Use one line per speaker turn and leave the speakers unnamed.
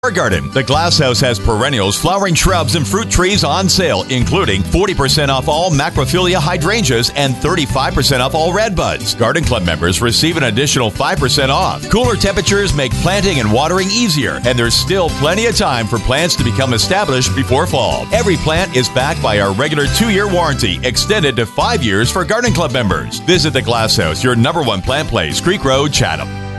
Garden. The Glass House has perennials, flowering shrubs, and fruit trees on sale, including 40% off all Macrophylla hydrangeas and 35% off all redbuds. Garden Club members receive an additional 5% off. Cooler temperatures make planting and watering easier, and there's still plenty of time for plants to become established before fall. Every plant is backed by our regular 2-year warranty, extended to 5 years for Garden Club members. Visit The Glass House, your #1 plant place, Creek Road, Chatham.